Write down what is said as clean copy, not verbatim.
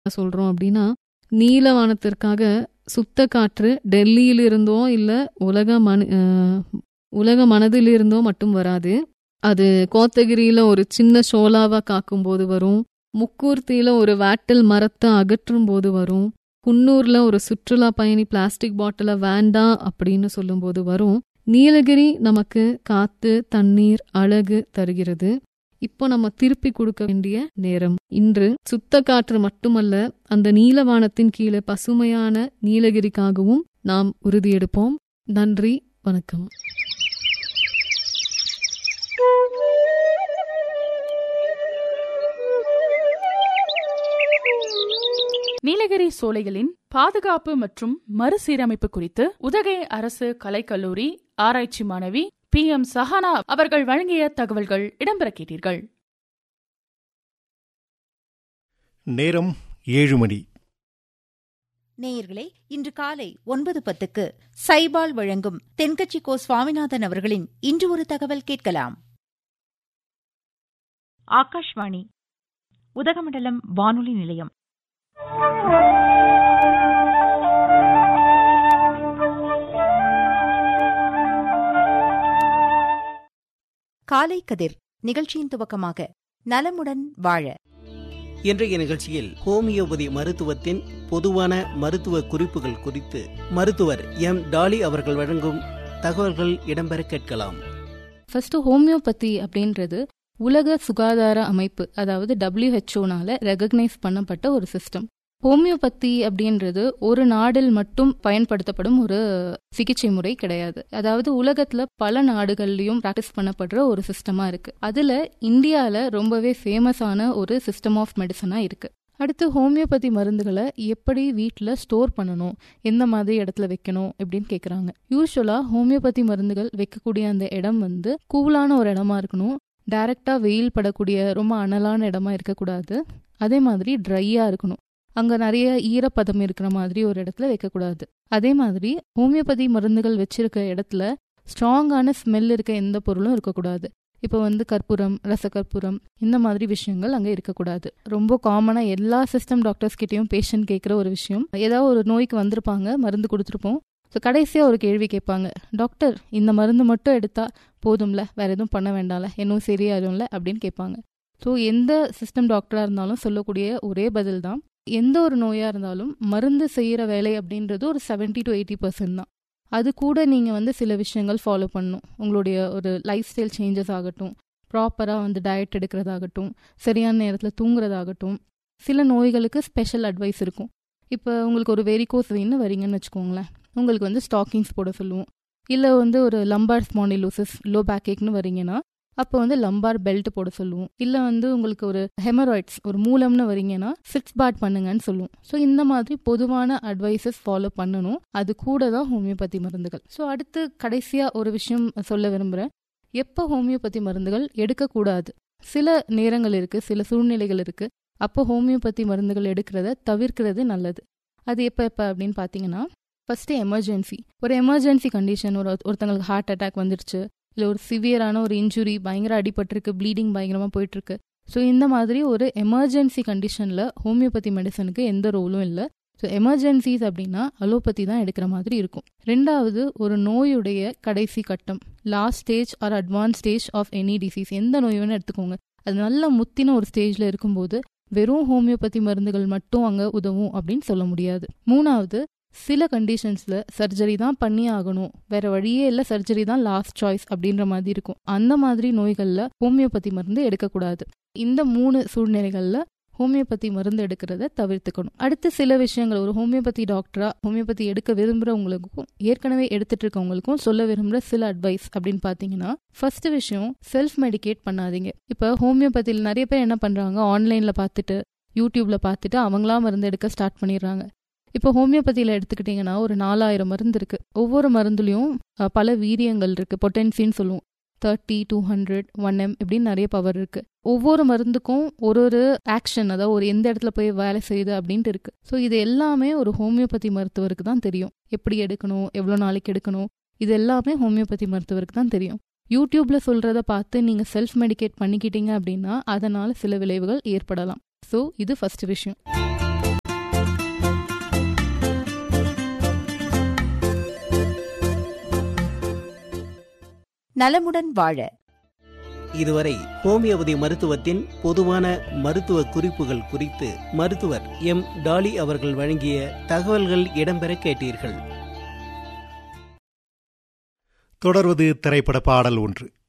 சொல்றோம் அப்படின்னா, நீலவானத்திற்காக சுத்த காற்று டெல்லியிலிருந்தோ இல்லை உலக மனதிலிருந்தோ மட்டும் வராது. அது கோத்தகிரியில ஒரு சின்ன ஷோலாவா காக்கும் போது வரும், முக்கூர்த்தியில ஒரு வேட்டில் மரத்தை அகற்றும் போது வரும், குன்னூர்ல ஒரு சுற்றுலா பயணி பிளாஸ்டிக் பாட்டில வேண்டாம் அப்படின்னு சொல்லும்போது வரும். நீலகிரி நமக்கு காத்து, தண்ணீர், அழகு தருகிறது. இப்போ நம்ம திருப்பி கொடுக்க வேண்டிய நேரம். இன்று சுத்த காற்று மட்டுமல்ல, அந்த நீலவானத்தின் கீழே பசுமையான நீலகிரிக்காகவும் நாம் உறுதியெடுப்போம். நன்றி, வணக்கம். நீலகிரி சோலைகளின் பாதுகாப்பு மற்றும் மறுசீரமைப்பு குறித்து உதகை அரசு கலைக்கல்லூரி ஆராய்ச்சி மாணவி PM சஹானா அவர்கள் வழங்கிய தகவல்கள் இடம்பெற கேட்டீர்கள். நேரம் 7 மணி. நேயர்களே, இன்று காலை 9:10 சைபால் வழங்கும் தென்கட்சி கோ சுவாமிநாதன் அவர்களின் இன்று ஒரு தகவல் கேட்கலாம். ஆகாஷ்வாணி உதகமண்டலம் வானொலி நிலையம். காலை கதிர் நிகழ்ச்சியின் துவக்கமாக நலமுடன் வாழ. இன்றைய நிகழ்ச்சியில் ஹோமியோபதி மருத்துவத்தின் பொதுவான மருத்துவ குறிப்புகள் குறித்து மருத்துவர் M. டாலி அவர்கள் வழங்கும் தகவல்கள் இடம்பெற கேட்கலாம். ஃபர்ஸ்ட், ஹோமியோபதி அப்படின்றது உலக சுகாதார அமைப்பு, அதாவது WHO ரெகக்னைஸ் பண்ணப்பட்ட ஒரு சிஸ்டம். ஹோமியோபதி அப்படின்றது ஒரு நாடில் மட்டும் பயன்படுத்தப்படும் ஒரு சிகிச்சை முறை கிடையாது. அதாவது உலகத்துல பல நாடுகள்லயும் பிராக்டிஸ் பண்ணப்படுற ஒரு சிஸ்டமா இருக்கு. அதுல இந்தியால ரொம்பவே ஃபேமஸான ஒரு சிஸ்டம் ஆஃப் மெடிசனா இருக்கு. அடுத்து, ஹோமியோபதி மருந்துகளை எப்படி வீட்டில் ஸ்டோர் பண்ணணும், எந்த மாதிரி இடத்துல வைக்கணும் அப்படின்னு கேட்குறாங்க. யூஸ்வலா ஹோமியோபதி மருந்துகள் வைக்கக்கூடிய அந்த இடம் கூலான ஒரு இடமா இருக்கணும். டைரக்டா வெயில் படக்கூடிய ரொம்ப அனலான இடமா இருக்கக்கூடாது. அதே மாதிரி ட்ரையா இருக்கணும். அங்க நிறைய ஈரப்பதம் இருக்கிற மாதிரி ஒரு இடத்துல வைக்கக்கூடாது. அதே மாதிரி ஹோமியோபதி மருந்துகள் வச்சிருக்க இடத்துல ஸ்ட்ராங்கான ஸ்மெல் இருக்க எந்த பொருளும் இருக்கக்கூடாது. இப்போ கற்பூரம், ரசகற்பூரம், இந்த மாதிரி விஷயங்கள் அங்கே இருக்கக்கூடாது. ரொம்ப காமனா எல்லா சிஸ்டம் டாக்டர்ஸ் கிட்டையும் பேஷண்ட் கேட்குற ஒரு விஷயம், ஏதாவது ஒரு நோய்க்கு வந்திருப்பாங்க, மருந்து கொடுத்துருப்போம். ஸோ கடைசியாக ஒரு கேள்வி கேட்பாங்க, டாக்டர் இந்த மருந்து மட்டும் எடுத்தா போதும்ல, வேற எதுவும் பண்ண வேண்டாம்ல, இன்னும் சரியாயிரும்ல அப்படின்னு கேட்பாங்க. ஸோ எந்த சிஸ்டம் டாக்டராக இருந்தாலும் சொல்லக்கூடிய ஒரே பதில் தான், எந்த ஒரு நோயாக இருந்தாலும் மருந்து செய்கிற வேலை அப்படின்றது ஒரு 70 to 80% தான். அது கூட நீங்கள் சில விஷயங்கள் ஃபாலோ பண்ணணும். உங்களுடைய ஒரு லைஃப் ஸ்டைல் சேஞ்சஸ் ஆகட்டும், ப்ராப்பராக டயட் எடுக்கிறதாகட்டும், சரியான நேரத்தில் தூங்குறதாகட்டும். சில நோய்களுக்கு ஸ்பெஷல் அட்வைஸ் இருக்கும். இப்போ உங்களுக்கு ஒரு வெரிகோஸ் வெயின்னு வரீங்கன்னு வச்சுக்கோங்களேன், உங்களுக்கு ஸ்டாக்கிங்ஸ் போட சொல்லுவோம். இல்லை ஒரு லம்பார் ஸ்பாண்டிலோசிஸ், லோ பேக் ஏக்னு வரீங்கன்னா அப்போ லம்பார் பெல்ட் போட சொல்லுவோம். இல்லை உங்களுக்கு ஒரு ஹெமராய்ட்ஸ், ஒரு மூலம்னு வரீங்கன்னா சிட்ஸ் பாட் பண்ணுங்கன்னு சொல்லுவோம். ஸோ இந்த மாதிரி பொதுவான அட்வைசஸ் ஃபாலோ பண்ணணும். அது கூட தான் ஹோமியோபதி மருந்துகள். ஸோ அடுத்து கடைசியாக ஒரு விஷயம் சொல்ல விரும்புகிறேன். எப்போ ஹோமியோபதி மருந்துகள் எடுக்கக்கூடாது, சில நேரங்கள் இருக்குது, சில சூழ்நிலைகள் இருக்குது. அப்போ ஹோமியோபதி மருந்துகள் எடுக்கிறத தவிர்க்கிறது நல்லது. அது எப்போ அப்படின்னு பார்த்தீங்கன்னா, ஃபர்ஸ்ட் எமர்ஜென்சி. ஒரு எமர்ஜென்சி கண்டிஷன், ஒருத்தங்களுக்கு ஹார்ட் அட்டாக் வந்துடுச்சு, இல்லை ஒரு சிவியரான ஒரு இன்ஜுரி, பயங்கர அடிபட்டிருக்கு, ப்ளீடிங் பயங்கரமாக போயிட்டுருக்கு. ஸோ இந்த மாதிரி ஒரு எமர்ஜென்சி கண்டிஷனில் ஹோமியோபதி மெடிசனுக்கு எந்த ரோலும் இல்லை. ஸோ எமர்ஜென்சிஸ் அப்படின்னா அலோபதி தான் எடுக்கிற மாதிரி இருக்கும். ரெண்டாவது, ஒரு நோயுடைய கடைசி கட்டம், last stage R advance stage of any disease, எந்த நோயுன்னு எடுத்துக்கோங்க, அது நல்ல முத்தின ஒரு ஸ்டேஜில் இருக்கும்போது வெறும் ஹோமியோபதி மருந்துகள் மட்டும் அங்கே உதவும் அப்படின்னு சொல்ல முடியாது. மூணாவது, சில கண்டிஷன்ஸ்ல சர்ஜரி தான் பண்ணி ஆகணும், வேற வழியே இல்லை, சர்ஜரி தான் லாஸ்ட் சாய்ஸ் அப்படின்ற மாதிரி இருக்கும். அந்த மாதிரி நோய்கள்ல ஹோமியோபதி மருந்து எடுக்கக்கூடாது. இந்த 3 சூழ்நிலைகள்ல ஹோமியோபதி மருந்து எடுக்கிறத தவிர்த்துக்கணும். அடுத்து சில விஷயங்கள், ஒரு ஹோமியோபதி டாக்டரா ஹோமியோபதி எடுக்க விரும்புறவங்களுக்கும் ஏற்கனவே எடுத்துட்டு இருக்கவங்களுக்கும் சொல்ல விரும்புற சில அட்வைஸ் அப்படின்னு பாத்தீங்கன்னா, ஃபர்ஸ்ட் விஷயம், செல்ஃப் மெடிகேட் பண்ணாதீங்க. இப்ப ஹோமியோபதியில் நிறைய பேர் என்ன பண்றாங்க, ஆன்லைன்ல பார்த்துட்டு யூடியூப்ல பார்த்துட்டு அவங்களா மருந்து எடுக்க ஸ்டார்ட் பண்ணிடுறாங்க. இப்போ ஹோமியோபதியில் எடுத்துக்கிட்டிங்கன்னா ஒரு 4000 மருந்து இருக்கு. ஒவ்வொரு மருந்துலையும் பல வீரியங்கள் இருக்கு, பொட்டன்சின்னு சொல்லுவோம். 30, 200, 1M இப்படின்னு நிறைய பவர் இருக்கு. ஒவ்வொரு மருந்துக்கும் ஒரு ஆக்ஷன், அதாவது ஒரு எந்த இடத்துல போய் வேலை செய்யுது அப்படின்ட்டு இருக்கு. ஸோ இது எல்லாமே ஒரு ஹோமியோபதி மருத்துவருக்கு தான் தெரியும். எப்படி எடுக்கணும், எவ்வளோ நாளைக்கு எடுக்கணும், இது எல்லாமே ஹோமியோபதி மருத்துவருக்கு தான் தெரியும். யூடியூப்ல சொல்றத பார்த்து நீங்க செல்ஃப் மெடிகேட் பண்ணிக்கிட்டீங்க அப்படின்னா அதனால சில விளைவுகள் ஏற்படலாம். ஸோ இது ஃபர்ஸ்ட் விஷயம். நலமுடன் வாழ. இதுவரை ஹோமியோபதி மருத்துவத்தின் பொதுவான மருத்துவ குறிப்புகள் குறித்து மருத்துவர் எம் டாலி அவர்கள் வழங்கிய தகவல்கள் இடம்பெற கேட்டீர்கள். தொடர்வது திரைப்பட பாடல் ஒன்று.